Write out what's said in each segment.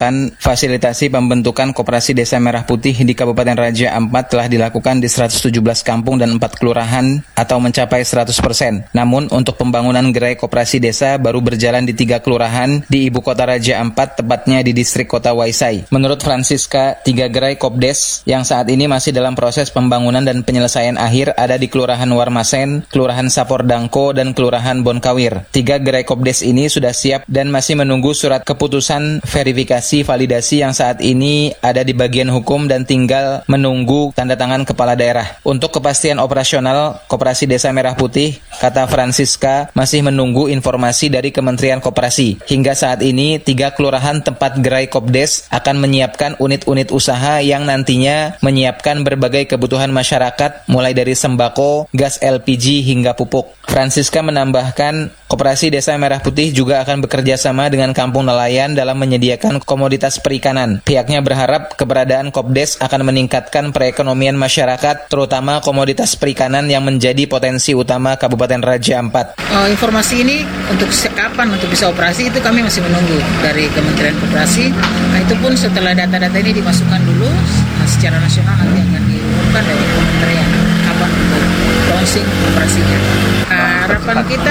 menyatakan fasilitasi pembentukan Koperasi Desa Merah Putih di Kabupaten Raja Ampat telah dilakukan di 117 kampung dan 4 kelurahan atau mencapai 100%. Namun untuk pembangunan gerai koperasi desa baru berjalan di 3 kelurahan di Ibu Kota Raja Ampat, tepatnya di distrik Kota Waisai. Menurut Francisca, 3 gerai Kopdes yang saat ini masih dalam proses pembangunan dan penyelesaian akhir ada di Kelurahan Warmasen, Kelurahan Sapordangko, dan Kelurahan Bonkawir. 3 gerai Kopdes ini sudah siap dan masih menunggu surat keputusan verifikasi validasi yang saat ini ada di bagian hukum dan tinggal menunggu tanda tangan kepala daerah. Untuk kepastian operasional Koperasi Desa Merah Putih, kata Francisca, masih menunggu informasi dari Kementerian Koperasi. Hingga saat ini 3 kelurahan tempat gerai Kopdes akan menyiapkan unit-unit usaha yang nantinya menyiapkan berbagai kebutuhan masyarakat mulai dari sembako, gas LPG hingga pupuk. Francisca menambahkan, Koperasi Desa Merah Putih juga akan bekerja sama dengan Kampung Nelayan dalam menyediakan komoditas perikanan. Pihaknya berharap keberadaan Kopdes akan meningkatkan perekonomian masyarakat, terutama komoditas perikanan yang menjadi potensi utama Kabupaten Raja Ampat. Informasi ini untuk kapan untuk bisa operasi itu kami masih menunggu dari Kementerian Koperasi. Nah, itu pun setelah data-data ini dimasukkan dulu, secara nasional nanti akan diumumkan dari Kementerian kapan untuk launching operasinya. Harapan kita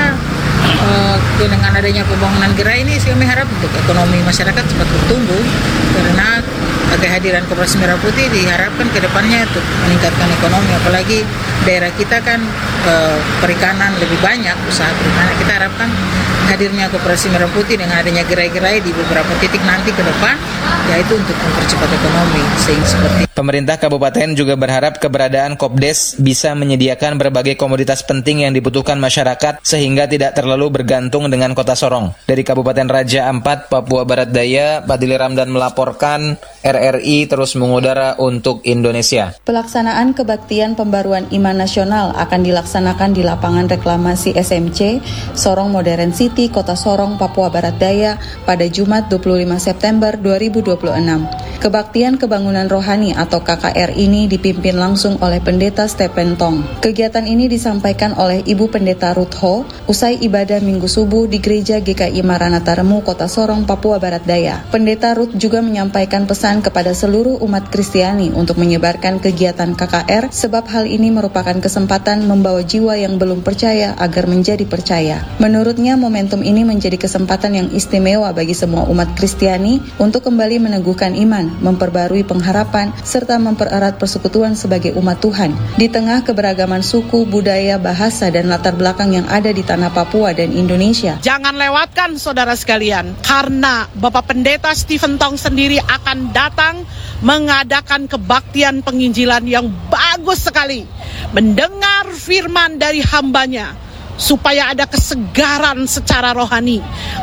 dengan adanya pembangunan gerai ini, kami harap untuk ekonomi masyarakat cepat bertumbuh, karena kehadiran Koperasi Merah Putih diharapkan ke depannya untuk meningkatkan ekonomi, apalagi daerah kita kan perikanan lebih banyak, usaha perikanan. Kita harapkan hadirnya Koperasi Merah Putih dengan adanya gerai-gerai di beberapa titik nanti ke depan, yaitu untuk mempercepat ekonomi. Sehingga seperti Pemerintah Kabupaten juga berharap keberadaan Kopdes bisa menyediakan berbagai komoditas penting yang dibutuhkan masyarakat sehingga tidak terlalu bergantung dengan Kota Sorong. Dari Kabupaten Raja Ampat, Papua Barat Daya, Fadili Ramdan melaporkan, RRI terus mengudara untuk Indonesia. Pelaksanaan kebaktian pembaruan iman nasional akan dilaksanakan di lapangan reklamasi SMC Sorong Modern City, Kota Sorong, Papua Barat Daya pada Jumat 25 September 2026. Kebaktian kebangunan rohani atau KKR ini dipimpin langsung oleh Pendeta Stephen Tong. Kegiatan ini disampaikan oleh Ibu Pendeta Ruth Ho usai ibadah Minggu Subuh di Gereja GKI Maranatha Remu, Kota Sorong, Papua Barat Daya. Pendeta Ruth juga menyampaikan pesan kepada seluruh umat Kristiani untuk menyebarkan kegiatan KKR sebab hal ini merupakan kesempatan membawa jiwa yang belum percaya agar menjadi percaya. Menurutnya, momentum ini menjadi kesempatan yang istimewa bagi semua umat Kristiani untuk kembali meneguhkan iman, memperbarui pengharapan, serta mempererat persekutuan sebagai umat Tuhan di tengah keberagaman suku, budaya, bahasa, dan latar belakang yang ada di tanah Papua dan Indonesia. Jangan lewatkan saudara sekalian, karena Bapak Pendeta Stephen Tong sendiri akan datang mengadakan kebaktian penginjilan yang bagus sekali, mendengar firman dari hambanya, supaya ada kesegaran secara rohani,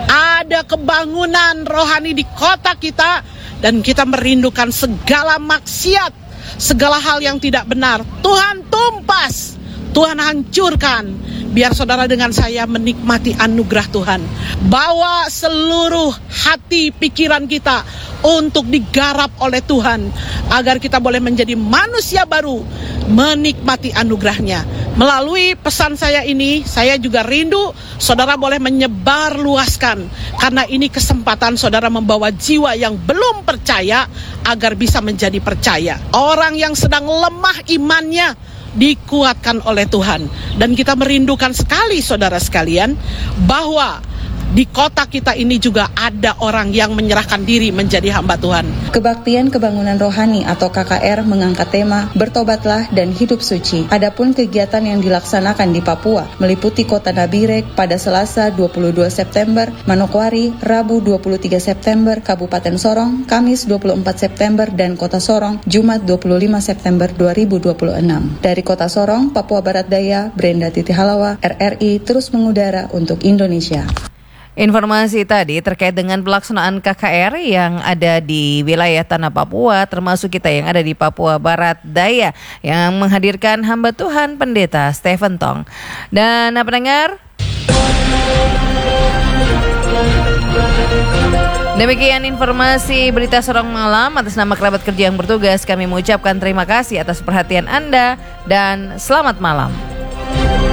ada kebangunan rohani di kota kita, dan kita merindukan segala maksiat, segala hal yang tidak benar. Tuhan tumpas, Tuhan hancurkan. Biar saudara dengan saya menikmati anugerah Tuhan. Bawa seluruh hati pikiran kita untuk digarap oleh Tuhan, agar kita boleh menjadi manusia baru, menikmati anugerahnya. Melalui pesan saya ini, saya juga rindu saudara boleh menyebar luaskan, karena ini kesempatan saudara membawa jiwa yang belum percaya agar bisa menjadi percaya. Orang yang sedang lemah imannya dikuatkan oleh Tuhan. Dan kita merindukan sekali saudara sekalian bahwa di kota kita ini juga ada orang yang menyerahkan diri menjadi hamba Tuhan. Kebaktian kebangunan rohani atau KKR mengangkat tema Bertobatlah dan Hidup Suci. Adapun kegiatan yang dilaksanakan di Papua meliputi Kota Nabirek pada Selasa 22 September, Manokwari Rabu 23 September, Kabupaten Sorong Kamis 24 September, dan Kota Sorong Jumat 25 September 2026. Dari Kota Sorong, Papua Barat Daya, Brenda Titi Halawa, RRI terus mengudara untuk Indonesia. Informasi tadi terkait dengan pelaksanaan KKR yang ada di wilayah tanah Papua, termasuk kita yang ada di Papua Barat Daya, yang menghadirkan hamba Tuhan Pendeta Stephen Tong. Dan pendengar, demikian informasi berita Sorong Malam. Atas nama kerabat kerja yang bertugas, kami mengucapkan terima kasih atas perhatian Anda dan selamat malam.